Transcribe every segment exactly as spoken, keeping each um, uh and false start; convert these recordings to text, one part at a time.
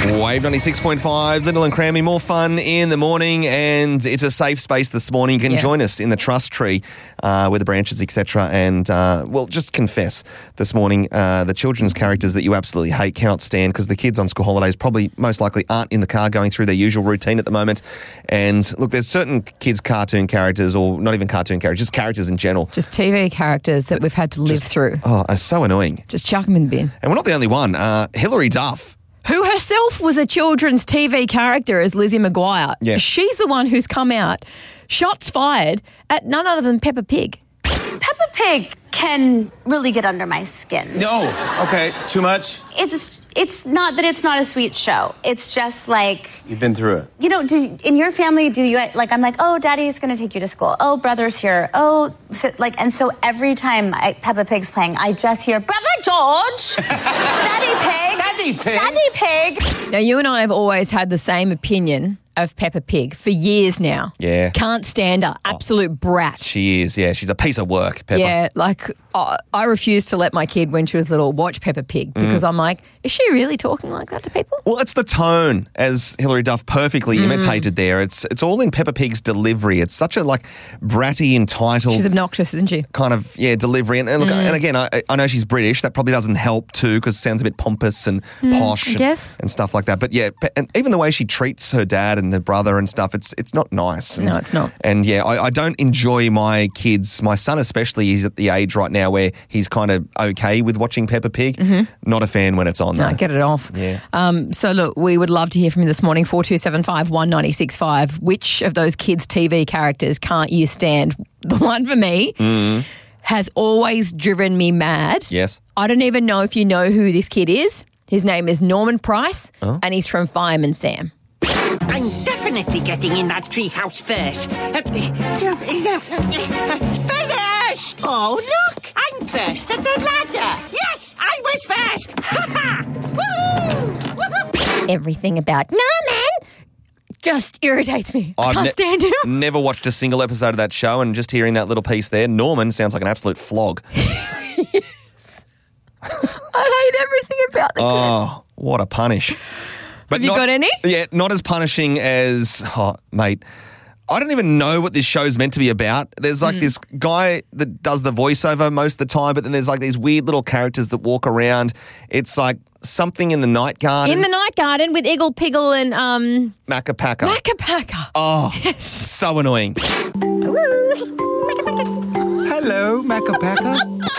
Wave ninety-six point five, Lyndall and Crammy, more fun in the morning, and it's a safe space this morning. You can Yeah. join us in the trust tree uh, with the branches, et cetera. And, uh, well, just confess this morning uh, the children's characters that you absolutely hate, cannot stand, because the kids on school holidays probably most likely aren't in the car going through their usual routine at the moment. And, look, there's certain kids' cartoon characters, or not even cartoon characters, just characters in general. Just T V characters that we've had to live Just- through. Oh, are so annoying. Just chuck them in the bin. And we're not the only one. Uh, Hilary Duff. Who herself was a children's T V character as Lizzie McGuire. Yeah. She's the one who's come out, shots fired, at none other than Peppa Pig. Peppa Pig can really get under my skin. No. Okay. Too much? It's it's not that it's not a sweet show. It's just like, You've been through it. you know, do, in your family, do you, like, I'm like, oh, daddy's going to take you to school. Oh, brother's here. Oh, so, like, and so every time I, Peppa Pig's playing, I just hear, Brother George, Daddy Pig, Daddy Pig. Daddy Pig. Now, you and I have always had the same opinion of Peppa Pig for years now. Yeah. Can't stand her. Absolute brat. She is, yeah. She's a piece of work, Peppa. Yeah, like I I refused to let my kid when she was little watch Peppa Pig Mm. because I'm like, is she really talking like that to people? Well, it's the tone, as Hilary Duff perfectly Mm. imitated there. It's it's all in Peppa Pig's delivery. It's such a like bratty, entitled She's obnoxious, isn't she? kind of yeah delivery. And, and look, Mm. and again, I, I know she's British. That probably doesn't help too, because it sounds a bit pompous and posh I and, guess. and stuff like that. But yeah, pe- and even the way she treats her dad and her brother and stuff, it's it's not nice. And, No, it's not. And yeah, I, I don't enjoy my kids. My son especially, he's at the age right now where he's kind of okay with watching Peppa Pig. Not a fan when it's on. Mm-hmm. No, though. get it off. Yeah. Um, so, look, we would love to hear from you this morning, four two seven five, one nine six five. Which of those kids' T V characters can't you stand? The one for me has always driven me mad. Yes. I don't even know if you know who this kid is. His name is Norman Price, Oh. and he's from Fireman Sam. I'm definitely getting in that treehouse first. Finished! Oh, look! I'm first at the ladder. Yes, I was first. Ha ha! Woohoo! Woohoo! Everything about Norman just irritates me. I I've can't ne- stand him. Never watched a single episode of that show, and just hearing that little piece there, Norman sounds like an absolute flog. I hate everything about the kid. Oh, what a punish. But Have you not- got any? Yeah, not as punishing as, oh, mate, I don't even know what this show's meant to be about. There's Mm. like this guy that does the voiceover most of the time, but then there's like these weird little characters that walk around. It's like something in the night garden. In the night garden with Iggle Piggle and um, Macca Packa. Macca-Packa. Oh, so annoying. Hello, Macca-Packa.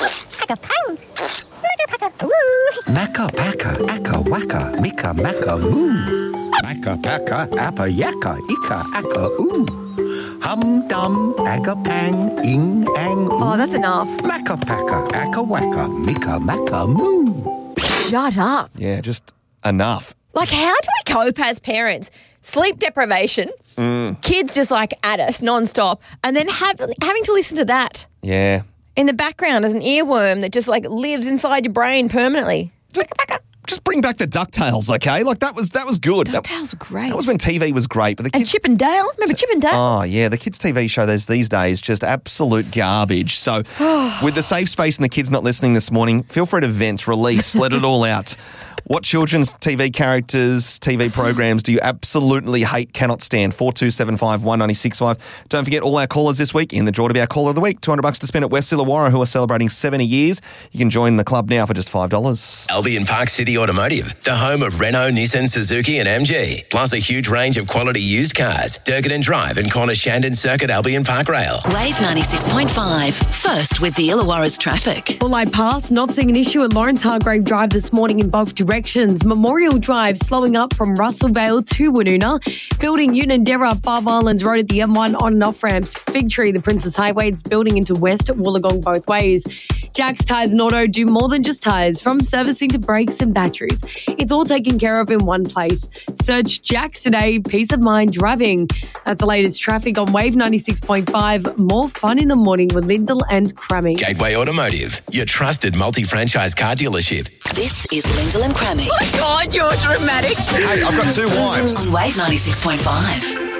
Macca-Packa, Acca-Wacka, Micca-Macca, Moo. Macca-Packa, Appa-Yacka, Icka, Acca, Ooh. Hum-Dum, Agga-Pang, Ing-Ang, Ooh. Oh, that's enough. Macca-Packa, Acca-Wacka, Micca-Macca, Moo. Shut up. Yeah, just enough. Like, how do we cope as parents? Sleep deprivation, kids just like at us nonstop, and then have, having to listen to that Yeah. in the background as an earworm that just like lives inside your brain permanently. Just bring back the DuckTales, okay? Like that was that was good. That, DuckTales were great. that was when T V was great, but the And kids. Chip and Dale. Remember Chip and Dale? Oh, yeah, the kids' T V show those these days, just absolute garbage. So with the safe space and the kids not listening this morning, feel free to vent, release, let it all out. What children's T V characters, T V programs do you absolutely hate, cannot stand? four two seven five, one nine six five. Don't forget all our callers this week in the draw to be our caller of the week. two hundred bucks to spend at West Illawarra, who are celebrating seventy years. You can join the club now for just five dollars. Albion Park City Automotive, the home of Renault, Nissan, Suzuki and M G. Plus a huge range of quality used cars. Durkin Drive and Corner Shandon Circuit, Albion Park Rail. Wave ninety-six point five. First with the Illawarra's traffic. Bullite Pass, not seeing an issue at Lawrence Hargrave Drive this morning in both directions. Memorial Drive slowing up from Russellvale to Woonona. Building Unanderra, Barb Islands Road at the M one on and off ramps. Big Tree, the Princess Highway, it's building into West at Wollongong both ways. Jack's Tyres and Auto do more than just tyres, from servicing to brakes and batteries. It's all taken care of in one place. Search Jack's today, peace of mind driving. That's the latest traffic on Wave ninety-six point five. More fun in the morning with Lyndall and Crammy. Gateway Automotive, your trusted multi-franchise car dealership. This is Lyndall and Crammy God, you're dramatic. Hey, I've got two wives. on Wave ninety-six point five.